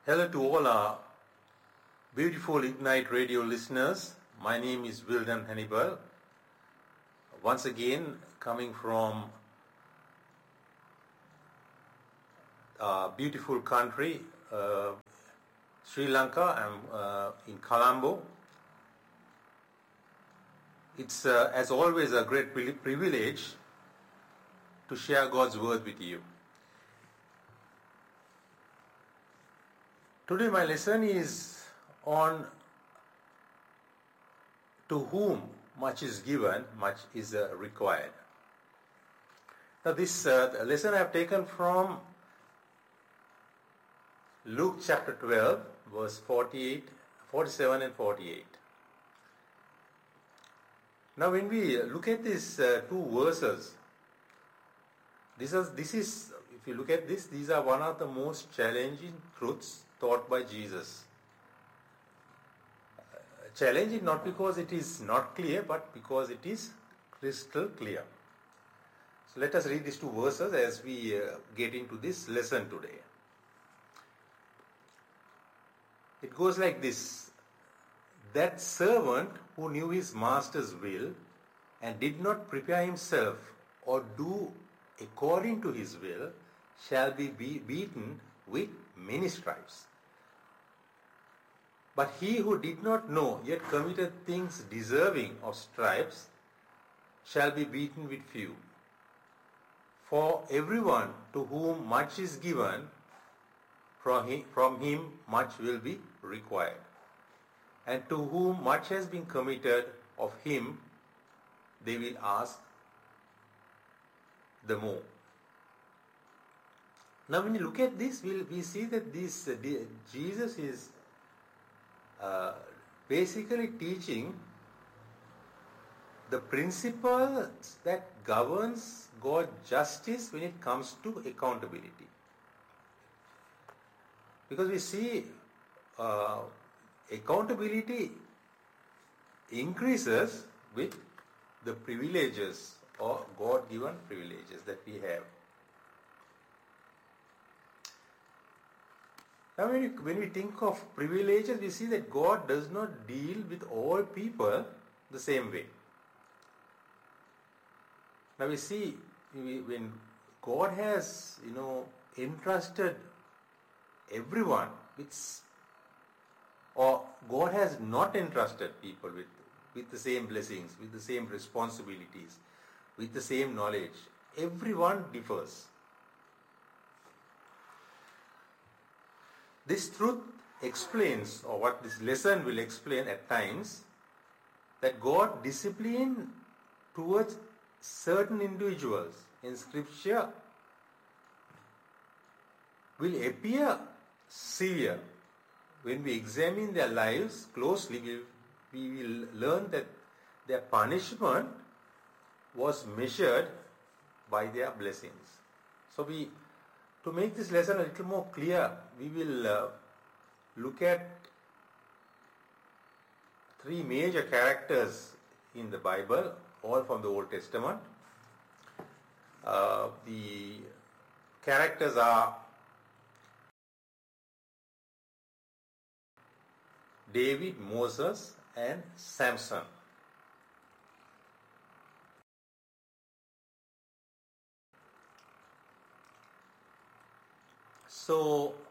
Hello to all our beautiful Ignite Radio listeners. My name is Wildan Hannibal. Once again, coming from a beautiful country, Sri Lanka. I'm in Colombo. It's, as always, a great privilege to share God's word with you. Today my lesson is on to whom much is given, much is required. Now this lesson I have taken from Luke chapter 12, verse 47 and 48. Now when we look at these two verses, this is, if you look at this, these are one of the most challenging truths taught by Jesus. Challenging not because it is not clear, but because it is crystal clear. So let us read these two verses as we get into this lesson today. It goes like this: that servant who knew his master's will and did not prepare himself or do according to his will shall be beaten with many stripes. But he who did not know yet committed things deserving of stripes shall be beaten with few. For everyone to whom much is given, from him much will be required. And to whom much has been committed, of him they will ask the more. Now when you look at this, we see that this Jesus is basically teaching the principles that governs God's justice when it comes to accountability. Because we see accountability increases with the privileges or God-given privileges that we have. Now when we think of privileges, we see that God does not deal with all people the same way. Now we see when God has, entrusted everyone with, or God has not entrusted people with the same blessings, with the same responsibilities, with the same knowledge. Everyone differs. This truth explains, or what this lesson will explain at times, that God discipline towards certain individuals in Scripture will appear severe. When we examine their lives closely, we will learn that their punishment was measured by their blessings. So to make this lesson a little more clear, we will look at three major characters in the Bible, all from the Old Testament. The characters are David, Moses, and Samson. So